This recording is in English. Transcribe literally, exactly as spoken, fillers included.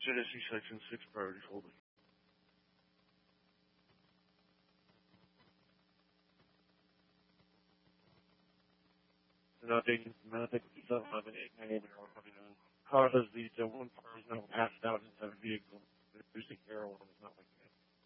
Tennessee Section six priority folder. Now taking now taking seven eleven eight ninety eight coming in. Car says the uh, one car is now passed out inside a vehicle. Producing heroin is not like that.